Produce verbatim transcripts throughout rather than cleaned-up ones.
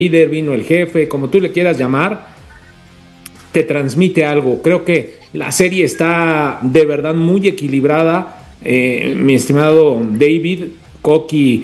líder, vino el jefe, como tú le quieras llamar, te transmite algo. Creo que la serie está de verdad muy equilibrada. Eh, mi estimado David, Coqui,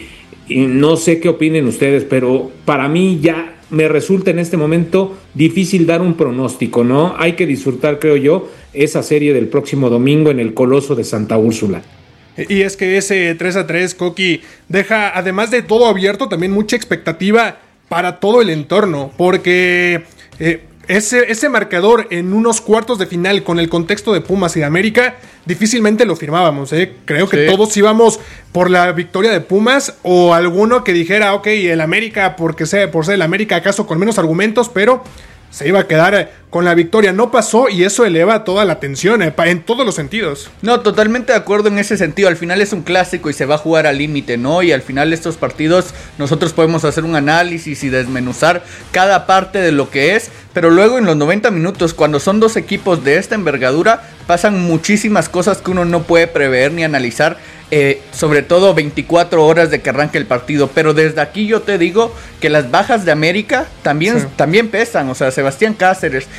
no sé qué opinen ustedes, pero para mí ya me resulta en este momento difícil dar un pronóstico, ¿no? Hay que disfrutar, creo yo, esa serie del próximo domingo en el Coloso de Santa Úrsula. Y es que ese tres a tres, Coqui, deja, además de todo abierto, también mucha expectativa para todo el entorno, porque eh, ese, ese marcador en unos cuartos de final con el contexto de Pumas y de América, difícilmente lo firmábamos, ¿eh? Creo que sí. Todos íbamos por la victoria de Pumas, o alguno que dijera, ok, el América, porque sea, por ser el América, acaso con menos argumentos, pero se iba a quedar con la victoria. No pasó y eso eleva toda la tensión eh, en todos los sentidos. No, totalmente de acuerdo en ese sentido. Al final es un clásico y se va a jugar al límite, ¿no? Y al final estos partidos nosotros podemos hacer un análisis y desmenuzar cada parte de lo que es, pero luego en los noventa minutos, cuando son dos equipos de esta envergadura, pasan muchísimas cosas que uno no puede prever ni analizar. Eh, sobre todo veinticuatro horas de que arranque el partido, pero desde aquí yo te digo que las bajas de América también, sí. también pesan. O sea, Sebastián Cáceres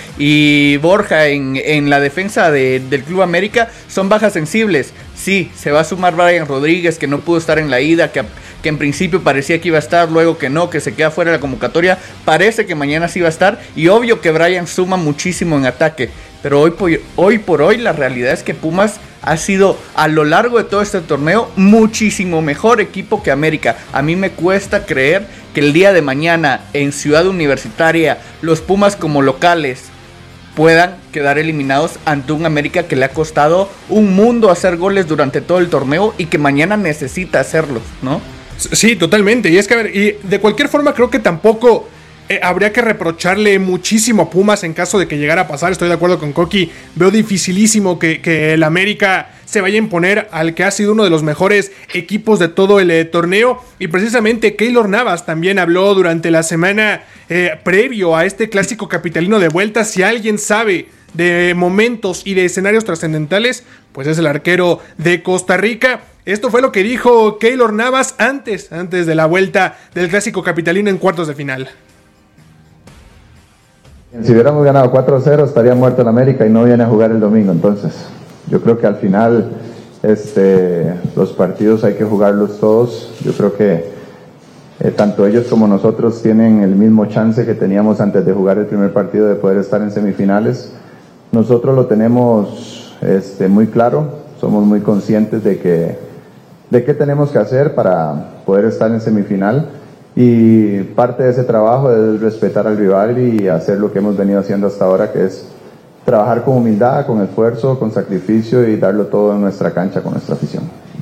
y Borja en, en la defensa de, del Club América son bajas sensibles. Sí, se va a sumar Brian Rodríguez, que no pudo estar en la ida, que, que en principio parecía que iba a estar, luego que no, que se queda fuera de la convocatoria. Parece que mañana sí va a estar, y obvio que Brian suma muchísimo en ataque, pero hoy por, hoy por hoy la realidad es que Pumas ha sido a lo largo de todo este torneo muchísimo mejor equipo que América. A mí me cuesta creer que el día de mañana en Ciudad Universitaria los Pumas como locales puedan quedar eliminados ante un América que le ha costado un mundo hacer goles durante todo el torneo y que mañana necesita hacerlos, ¿no? Sí, totalmente. Y es que, a ver, y de cualquier forma creo que tampoco Eh, habría que reprocharle muchísimo a Pumas en caso de que llegara a pasar. Estoy de acuerdo con Coqui. Veo dificilísimo que, que el América se vaya a imponer al que ha sido uno de los mejores equipos de todo el eh, torneo. Y precisamente Keylor Navas también habló durante la semana eh, previo a este clásico capitalino de vuelta. Si alguien sabe de momentos y de escenarios trascendentales, pues es el arquero de Costa Rica. Esto fue lo que dijo Keylor Navas antes, antes de la vuelta del clásico capitalino en cuartos de final. Si hubiéramos ganado cuatro cero estaría muerto en América y no viene a jugar el domingo. Entonces yo creo que al final este, los partidos hay que jugarlos todos. Yo creo que eh, tanto ellos como nosotros tienen el mismo chance que teníamos antes de jugar el primer partido de poder estar en semifinales. Nosotros lo tenemos este, muy claro, somos muy conscientes de que de qué tenemos que hacer para poder estar en semifinal. Y parte de ese trabajo es respetar al rival y hacer lo que hemos venido haciendo hasta ahora, que es trabajar con humildad, con esfuerzo, con sacrificio y darlo todo en nuestra cancha con nuestra afición.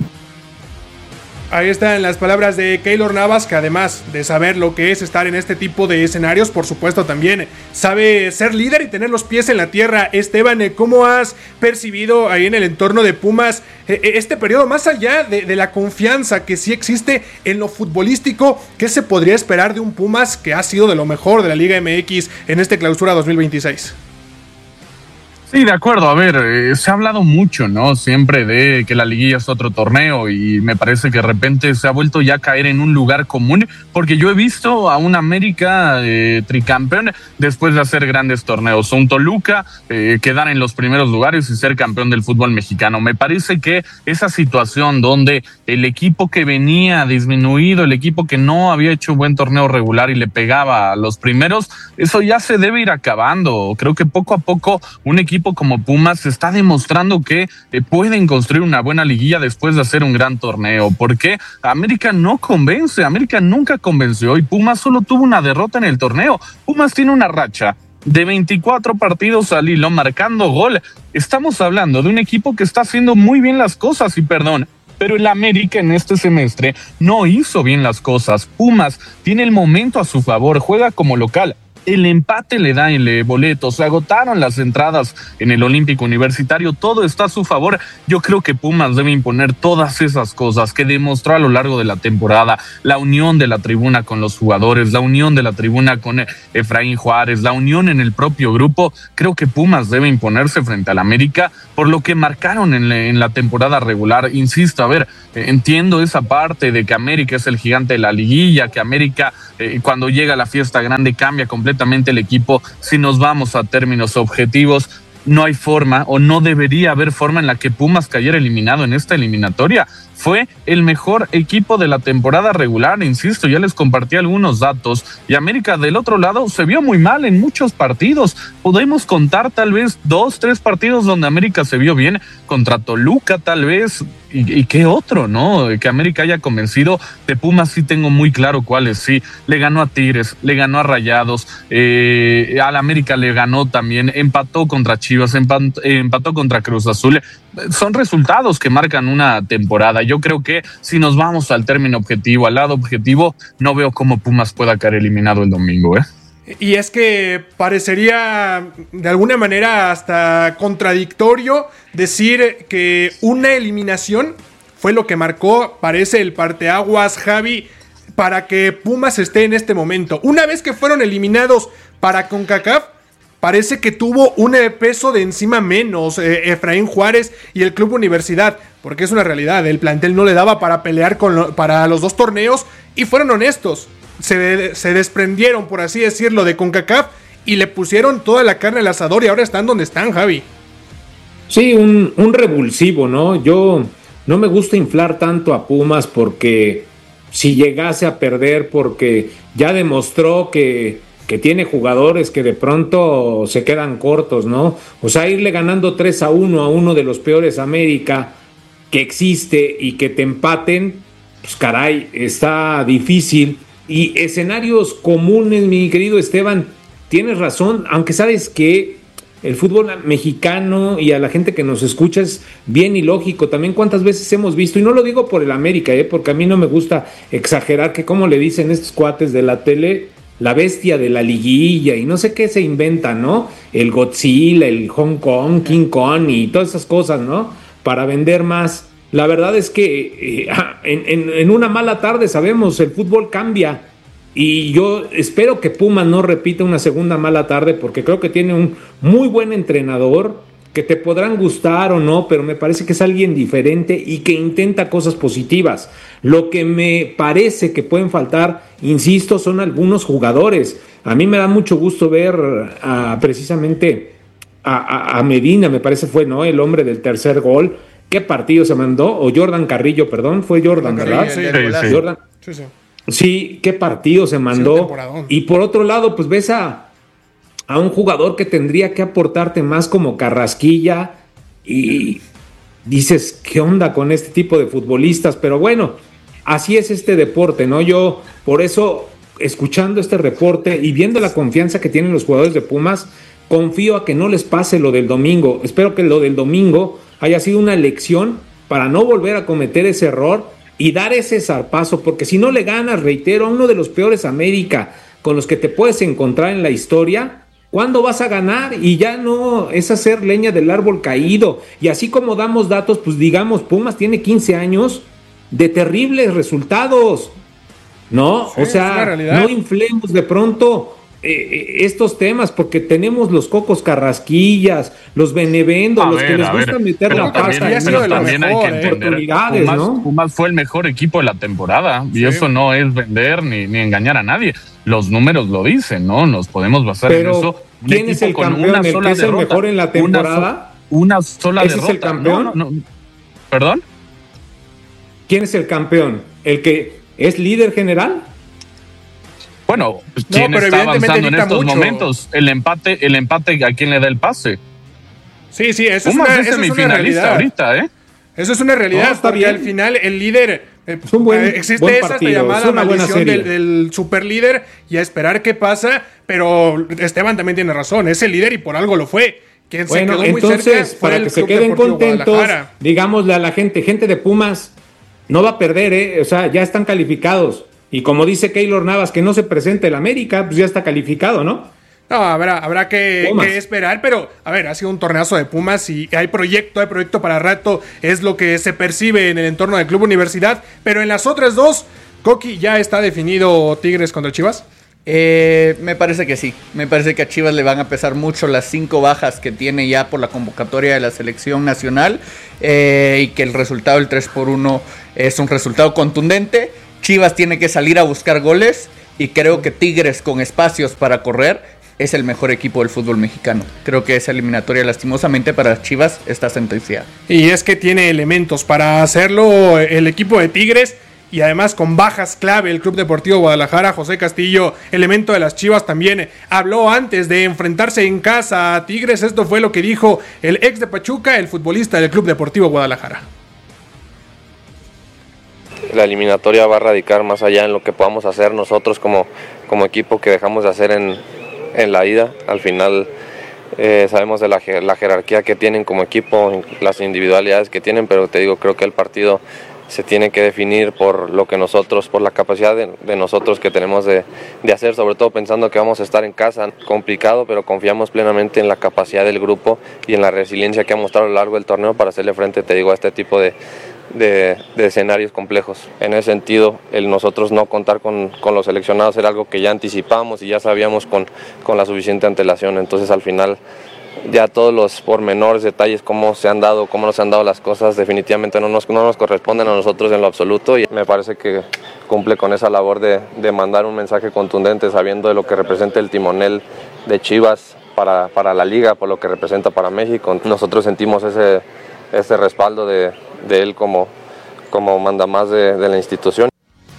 Ahí están las palabras de Keylor Navas, que además de saber lo que es estar en este tipo de escenarios, por supuesto también sabe ser líder y tener los pies en la tierra. Esteban, ¿cómo has percibido ahí en el entorno de Pumas este periodo, más allá de, de la confianza que sí existe en lo futbolístico? ¿Qué se podría esperar de un Pumas que ha sido de lo mejor de la Liga M X en este clausura dos mil veintiséis? Sí, de acuerdo. A ver, eh, se ha hablado mucho, ¿no? Siempre de que la liguilla es otro torneo y me parece que de repente se ha vuelto ya a caer en un lugar común, porque yo he visto a un América eh, tricampeón después de hacer grandes torneos, un Toluca eh, quedar en los primeros lugares y ser campeón del fútbol mexicano. Me parece que esa situación donde el equipo que venía disminuido, el equipo que no había hecho un buen torneo regular y le pegaba a los primeros, eso ya se debe ir acabando. Creo que poco a poco un equipo como Pumas está demostrando que eh, pueden construir una buena liguilla después de hacer un gran torneo, porque América no convence, América nunca convenció y Pumas solo tuvo una derrota en el torneo. Pumas tiene una racha de veinticuatro partidos al hilo marcando gol. Estamos hablando de un equipo que está haciendo muy bien las cosas y perdón, pero el América en este semestre no hizo bien las cosas. Pumas tiene el momento a su favor, juega como local, el empate le da el boleto, se agotaron las entradas en el Olímpico Universitario, todo está a su favor. Yo creo que Pumas debe imponer todas esas cosas que demostró a lo largo de la temporada, la unión de la tribuna con los jugadores, la unión de la tribuna con Efraín Juárez, la unión en el propio grupo. Creo que Pumas debe imponerse frente al América por lo que marcaron en la, en la temporada regular. Insisto, a ver, entiendo esa parte de que América es el gigante de la liguilla, que América eh, cuando llega a la fiesta grande cambia completamente el equipo. Si nos vamos a términos objetivos, no hay forma o no debería haber forma en la que Pumas cayera eliminado en esta eliminatoria. Fue el mejor equipo de la temporada regular, insisto, ya les compartí algunos datos, y América del otro lado se vio muy mal en muchos partidos. Podemos contar tal vez dos, tres partidos donde América se vio bien, contra Toluca tal vez, y, y qué otro, ¿no? Que América haya convencido. De Pumas sí tengo muy claro cuáles, sí, le ganó a Tigres, le ganó a Rayados, eh, al América le ganó también, empató contra Chivas, empató, empató contra Cruz Azul. Son resultados que marcan una temporada. Yo creo que si nos vamos al término objetivo, al lado objetivo, no veo cómo Pumas pueda caer eliminado el domingo, ¿eh? Y es que parecería de alguna manera hasta contradictorio decir que una eliminación fue lo que marcó, parece el parteaguas, Javi, para que Pumas esté en este momento. Una vez que fueron eliminados para CONCACAF, parece que tuvo un peso de encima menos eh, Efraín Juárez y el Club Universidad, porque es una realidad, el plantel no le daba para pelear con lo, para los dos torneos, y fueron honestos, se, se desprendieron, por así decirlo, de CONCACAF y le pusieron toda la carne al asador y ahora están donde están, Javi. Sí, un, un revulsivo, ¿no? Yo no me gusta inflar tanto a Pumas porque si llegase a perder, porque ya demostró que que tiene jugadores que de pronto se quedan cortos, ¿no? O sea, irle ganando tres a uno a uno de los peores América que existe y que te empaten, pues caray, está difícil. Y escenarios comunes, mi querido Esteban, tienes razón, aunque sabes que el fútbol mexicano y a la gente que nos escucha es bien ilógico. También cuántas veces hemos visto, y no lo digo por el América, ¿eh? Porque a mí no me gusta exagerar, que como le dicen estos cuates de la tele, la bestia de la liguilla y no sé qué se inventa, ¿no? El Godzilla, el Hong Kong, King Kong y todas esas cosas, ¿no? Para vender más. La verdad es que eh, en, en, en una mala tarde, sabemos, el fútbol cambia. Y yo espero que Pumas no repita una segunda mala tarde, porque creo que tiene un muy buen entrenador, que te podrán gustar o no, pero me parece que es alguien diferente y que intenta cosas positivas. Lo que me parece que pueden faltar, insisto, son algunos jugadores. A mí me da mucho gusto ver a, precisamente a, a, a Medina, me parece fue, ¿no? El hombre del tercer gol. ¿Qué partido se mandó? O Jordan Carrillo, perdón, fue Jordan, ¿verdad? Sí, sí, sí. Jordan. Sí, sí. Sí, qué partido se mandó. Sí, y por otro lado, pues ves a a un jugador que tendría que aportarte más como Carrasquilla y dices, ¿qué onda con este tipo de futbolistas? Pero bueno, así es este deporte, ¿no? Yo, por eso, escuchando este reporte y viendo la confianza que tienen los jugadores de Pumas, confío a que no les pase lo del domingo. Espero que lo del domingo haya sido una lección para no volver a cometer ese error y dar ese zarpazo, porque si no le ganas, reitero, a uno de los peores América con los que te puedes encontrar en la historia, ¿cuándo vas a ganar? Y ya no es hacer leña del árbol caído. Y así como damos datos, pues digamos, Pumas tiene quince años de terribles resultados, ¿no? Sí, o sea, no inflemos de pronto eh, estos temas, porque tenemos los Cocos Carrasquillas, los Benevendo, a los ver, que les gusta ver, meter la pasta. Pero también hay que entender, Pumas, ¿no? Pumas fue el mejor equipo de la temporada, sí. Y eso no es vender ni, ni engañar a nadie. Los números lo dicen, ¿no? Nos podemos basar pero, en eso. Un ¿quién es el campeón? ¿El que es el mejor en la temporada? Una, so, una sola ¿Ese derrota. es el campeón? No, no, no. ¿Perdón? ¿Quién es el campeón? ¿El que es líder general? Bueno, ¿quién no, está avanzando en estos mucho. momentos? El empate, el empate, ¿a quién le da el pase? Sí, sí, eso Pumas es una, es eso semifinalista es ahorita, ¿eh? Eso es una realidad, no, porque bien. Al final el líder... Eh, es un buen, existe buen esa partido, llamada maldición del, del superlíder y a esperar qué pasa, pero Esteban también tiene razón, es el líder y por algo lo fue. Quien bueno, se quedó muy entonces, cerca para que se queden contentos, digámosle a la gente, gente de Pumas, no va a perder, ¿eh? O sea, ya están calificados. Y como dice Keylor Navas, que no se presente el América, pues ya está calificado, ¿no? No, habrá, habrá que, que esperar, pero a ver, ha sido un torneazo de Pumas y hay proyecto, hay proyecto para rato, es lo que se percibe en el entorno del Club Universidad, pero en las otras dos, Coqui, ¿ya está definido Tigres contra Chivas? Eh, me parece que sí, me parece que a Chivas le van a pesar mucho las cinco bajas que tiene ya por la convocatoria de la selección nacional eh, y que el resultado del tres por uno es un resultado contundente. Chivas tiene que salir a buscar goles y creo que Tigres con espacios para correr es el mejor equipo del fútbol mexicano. Creo que esa eliminatoria lastimosamente para Chivas está sentenciada. Y es que tiene elementos para hacerlo el equipo de Tigres. Y además con bajas clave el Club Deportivo Guadalajara. José Castillo, elemento de las Chivas, también habló antes de enfrentarse en casa a Tigres. Esto fue lo que dijo el ex de Pachuca, el futbolista del Club Deportivo Guadalajara. La eliminatoria va a radicar más allá en lo que podamos hacer nosotros como, como equipo que dejamos de hacer en, en la ida. Al final eh, sabemos de la, la jerarquía que tienen como equipo, las individualidades que tienen, pero te digo, creo que el partido se tiene que definir por lo que nosotros, por la capacidad de, de nosotros que tenemos de, de hacer, sobre todo pensando que vamos a estar en casa, complicado, pero confiamos plenamente en la capacidad del grupo y en la resiliencia que ha mostrado a lo largo del torneo para hacerle frente, te digo, a este tipo de, de, de escenarios complejos. En ese sentido, el nosotros no contar con, con los seleccionados era algo que ya anticipamos y ya sabíamos con, con la suficiente antelación, entonces al final ya todos los pormenores, detalles, cómo se han dado, cómo nos han dado las cosas, definitivamente no nos, no nos corresponden a nosotros en lo absoluto y me parece que cumple con esa labor de, de mandar un mensaje contundente sabiendo de lo que representa el timonel de Chivas para, para la liga, por lo que representa para México. Nosotros sentimos ese, ese respaldo de, de él como, como mandamás de, de la institución.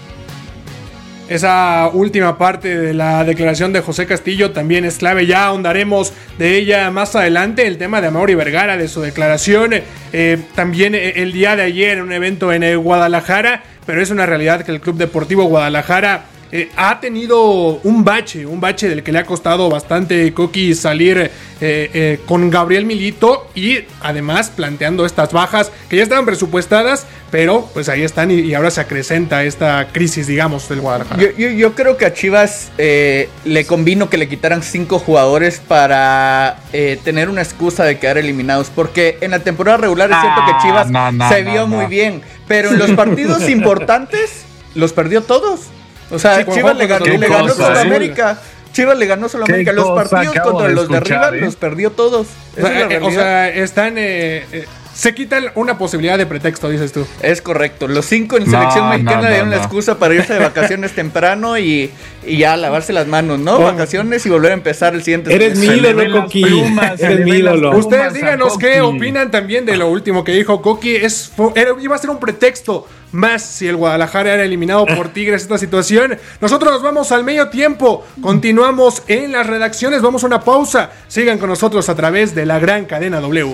Esa última parte de la declaración de José Castillo también es clave, ya ahondaremos de ella más adelante, el tema de Amaury Vergara, de su declaración, eh, también el día de ayer en un evento en eh, Guadalajara, pero es una realidad que el Club Deportivo Guadalajara eh, ha tenido un bache, un bache del que le ha costado bastante Coqui salir eh, eh, con Gabriel Milito y además planteando estas bajas que ya estaban presupuestadas, pero pues ahí están y, y ahora se acrecenta esta crisis, digamos, del Guadalajara. Yo, yo, yo creo que a Chivas eh, le convino que le quitaran cinco jugadores para eh, tener una excusa de quedar eliminados, porque en la temporada regular es cierto que Chivas no, no, se no, vio no. muy bien, pero en los partidos importantes los perdió todos. O sea, Sí, Chivas le ganó, qué le ganó cosa, solo a ¿eh? América. Chivas le ganó solo a Qué América. Los cosa partidos acabo contra de los de escuchar, arriba ¿eh? los perdió todos. O Esa sea, es la eh, realidad. o sea, están... Eh, eh, se quitan una posibilidad de pretexto, dices tú. Es correcto. Los cinco en No, selección mexicana no, le dieron no, la no. excusa para irse de vacaciones temprano y, y ya lavarse las manos, ¿no? Oh. Vacaciones y volver a empezar el siguiente Eres mi semestre. Se le ven ídolo, las Coqui. plumas, se Eres le mi ven las ídolo. plumas. Ustedes a díganos qué Coqui. opinan también de lo último que dijo Coqui. Es, fue- era- iba a ser un pretexto más si el Guadalajara era eliminado por Tigres esta situación. Nosotros nos vamos al medio tiempo. Continuamos en las redacciones. Vamos a una pausa. Sigan con nosotros a través de la gran cadena W.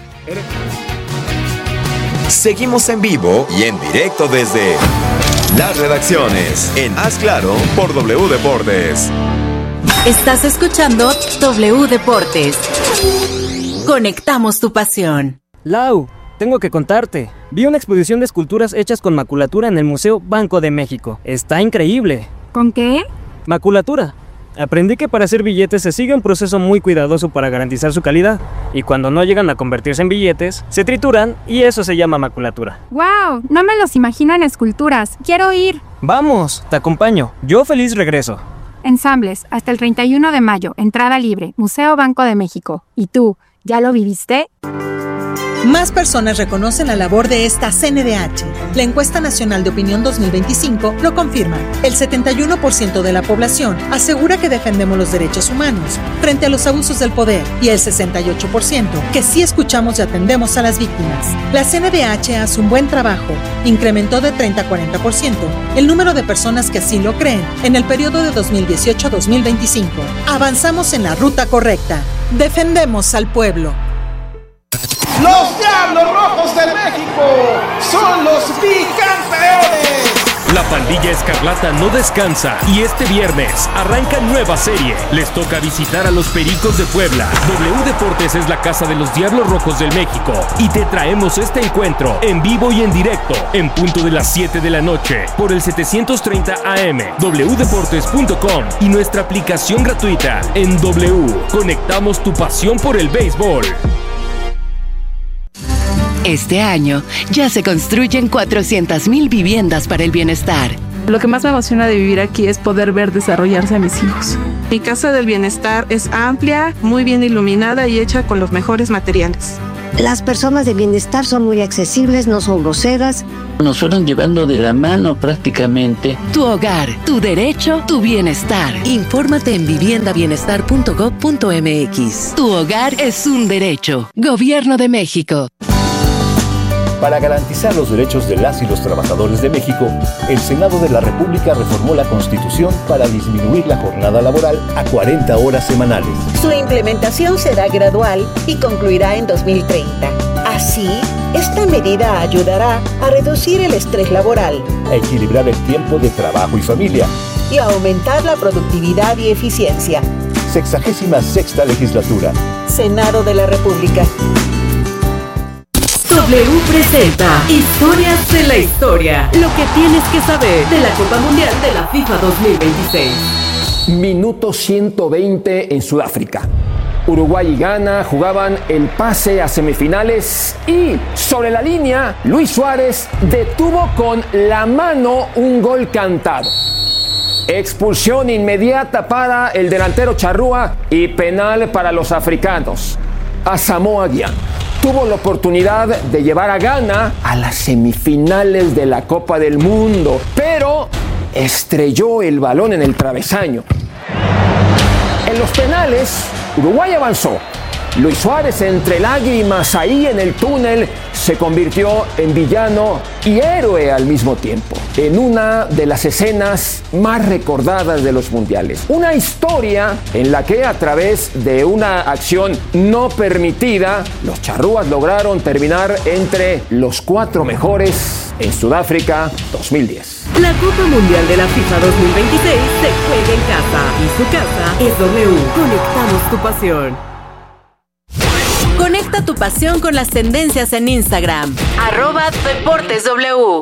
Seguimos en vivo y en directo desde las redacciones en Haz Claro por W Deportes. Estás escuchando W Deportes. Conectamos tu pasión. Lau, tengo que contarte. Vi una exposición de esculturas hechas con maculatura en el Museo Banco de México. Está increíble. ¿Con qué? Maculatura. Aprendí que para hacer billetes se sigue un proceso muy cuidadoso para garantizar su calidad. Y cuando no llegan a convertirse en billetes, se trituran y eso se llama maculatura. ¡Wow! No me los imagino en esculturas. Quiero ir. Vamos, te acompaño. Yo feliz regreso. Ensambles, hasta el treinta y uno de mayo. Entrada libre. Museo Banco de México. ¿Y tú, ya lo viviste? Más personas reconocen la labor de esta C N D H. La encuesta nacional de opinión dos mil veinticinco lo confirma. El setenta y uno por ciento de la población asegura que defendemos los derechos humanos frente a los abusos del poder y el sesenta y ocho por ciento que sí escuchamos y atendemos a las víctimas. La C N D H hace un buen trabajo. Incrementó de treinta a cuarenta por ciento el número de personas que así lo creen en el periodo de dos mil dieciocho a dos mil veinticinco. Avanzamos en la ruta correcta. Defendemos al pueblo. Los Diablos Rojos de México son los bicampeones. La pandilla escarlata no descansa y este viernes arranca nueva serie. Les toca visitar a los Pericos de Puebla. W Deportes es la casa de los Diablos Rojos del México y te traemos este encuentro en vivo y en directo en punto de las siete de la noche por el setecientos treinta A M, w deportes punto com y nuestra aplicación gratuita en W. Conectamos tu pasión por el béisbol. Este año ya se construyen cuatrocientas mil viviendas para el bienestar. Lo que más me emociona de vivir aquí es poder ver desarrollarse a mis hijos. Mi casa del bienestar es amplia, muy bien iluminada y hecha con los mejores materiales. Las personas de bienestar son muy accesibles, no son groseras. Nos fueron llevando de la mano prácticamente. Tu hogar, tu derecho, tu bienestar. Infórmate en vivienda bienestar punto gob punto m x. Tu hogar es un derecho. Gobierno de México. Para garantizar los derechos de las y los trabajadores de México, el Senado de la República reformó la Constitución para disminuir la jornada laboral a cuarenta horas semanales. Su implementación será gradual y concluirá en dos mil treinta. Así, esta medida ayudará a reducir el estrés laboral, a equilibrar el tiempo de trabajo y familia y a aumentar la productividad y eficiencia. Sexagésima sexta legislatura. Senado de la República. W presenta Historias de la Historia. Lo que tienes que saber de la Copa Mundial de la FIFA dos mil veintiséis. Minuto ciento veinte en Sudáfrica. Uruguay y Ghana jugaban el pase a semifinales y sobre la línea Luis Suárez detuvo con la mano un gol cantado. Expulsión inmediata para el delantero charrúa y penal para los africanos. Asamoah Gyan tuvo la oportunidad de llevar a Ghana a las semifinales de la Copa del Mundo, pero estrelló el balón en el travesaño. En los penales, Uruguay avanzó. Luis Suárez, entre lágrimas ahí en el túnel, se convirtió en villano y héroe al mismo tiempo, en una de las escenas más recordadas de los mundiales. Una historia en la que a través de una acción no permitida, los charrúas lograron terminar entre los cuatro mejores en Sudáfrica dos mil diez. La Copa Mundial de la FIFA dos mil veintiséis se juega en casa y su casa es W. Conectamos tu pasión. Conecta tu pasión con las tendencias en Instagram. Arroba Deportes W.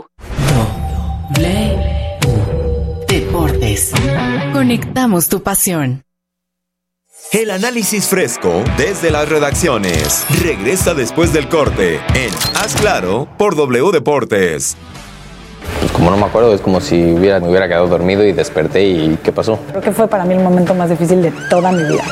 Deportes. Conectamos tu pasión. El análisis fresco desde las redacciones regresa después del corte en Haz Claro por W Deportes. Pues como no me acuerdo, es como si hubiera, me hubiera quedado dormido y desperté y ¿qué pasó? Creo que fue para mí el momento más difícil de toda mi vida.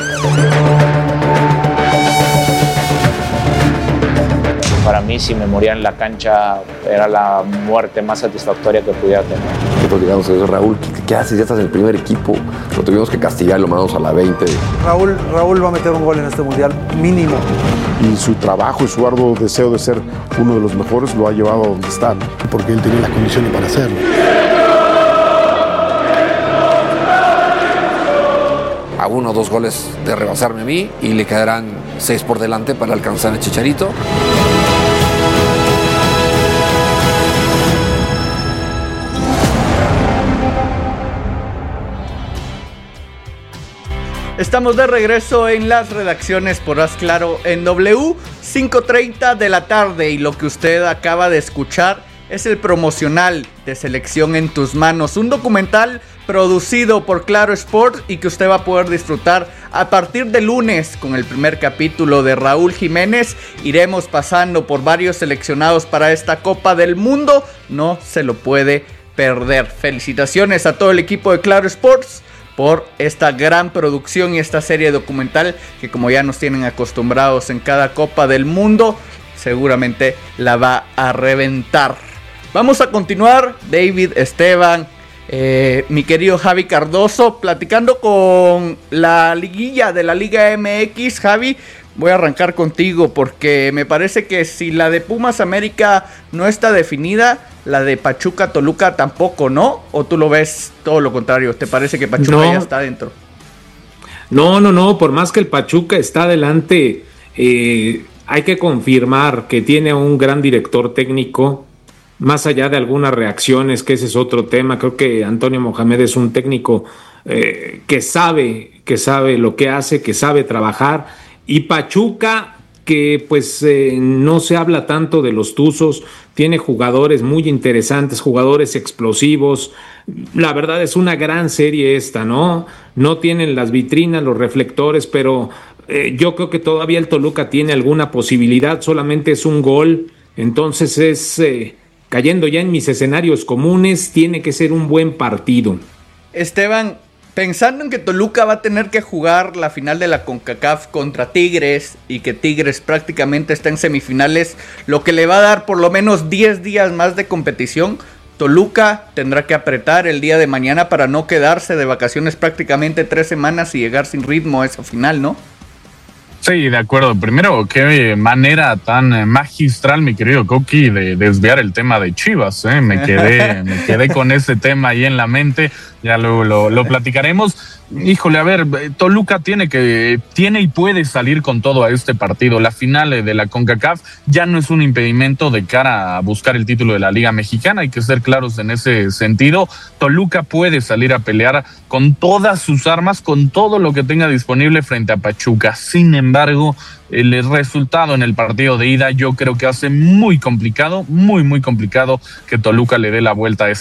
Para mí, si me moría en la cancha, era la muerte más satisfactoria que pudiera tener. Nosotros llegamos a eso, Raúl, ¿qué, ¿qué haces? Ya estás en el primer equipo. Lo tuvimos que castigar, lo mandamos a la veinte. Raúl, Raúl va a meter un gol en este mundial, mínimo. Y su trabajo y su arduo deseo de ser uno de los mejores lo ha llevado a donde está, porque él tenía la condición para hacerlo. A uno o dos goles de rebasarme a mí y le quedarán seis por delante para alcanzar a Chicharito. Estamos de regreso en las redacciones por Haz Claro en W, cinco treinta de la tarde, y lo que usted acaba de escuchar es el promocional de Selección en tus manos, un documental producido por Claro Sports y que usted va a poder disfrutar a partir de lunes con el primer capítulo de Raúl Jiménez. Iremos pasando por varios seleccionados para esta Copa del Mundo, no se lo puede perder. Felicitaciones a todo el equipo de Claro Sports por esta gran producción y esta serie documental que, como ya nos tienen acostumbrados en cada Copa del Mundo, seguramente la va a reventar. Vamos a continuar, David, Esteban, eh, mi querido Javi Cardoso, platicando con la liguilla de la Liga M X. Javi, voy a arrancar contigo porque me parece que si la de Pumas América no está definida, la de Pachuca Toluca tampoco, ¿no? ¿O tú lo ves todo lo contrario? ¿Te parece que Pachuca no, ya está dentro? No, no, no, por más que el Pachuca está adelante, eh, hay que confirmar que tiene un gran director técnico más allá de algunas reacciones, que ese es otro tema. Creo que Antonio Mohamed es un técnico eh, que sabe, que sabe lo que hace, que sabe trabajar, y Pachuca, que pues eh, no se habla tanto de los Tuzos, tiene jugadores muy interesantes, jugadores explosivos. La verdad es una gran serie esta, ¿no? No tienen las vitrinas, los reflectores, pero eh, yo creo que todavía el Toluca tiene alguna posibilidad, solamente es un gol, entonces es, eh, cayendo ya en mis escenarios comunes, tiene que ser un buen partido. Esteban, pensando en que Toluca va a tener que jugar la final de la CONCACAF contra Tigres y que Tigres prácticamente está en semifinales, lo que le va a dar por lo menos diez días más de competición, Toluca tendrá que apretar el día de mañana para no quedarse de vacaciones prácticamente tres semanas y llegar sin ritmo a esa final, ¿no? Sí, de acuerdo. Primero, qué manera tan magistral, mi querido Coqui, de desviar el tema de Chivas, ¿eh? Me quedé, me quedé con ese tema ahí en la mente, ya luego lo, lo platicaremos. Híjole, a ver, Toluca tiene que, tiene y puede salir con todo a este partido. La final de la CONCACAF ya no es un impedimento de cara a buscar el título de la Liga Mexicana, hay que ser claros en ese sentido. Toluca puede salir a pelear con todas sus armas, con todo lo que tenga disponible frente a Pachuca. Sin embargo, el resultado en el partido de ida yo creo que hace muy complicado, muy, muy complicado que Toluca le dé la vuelta a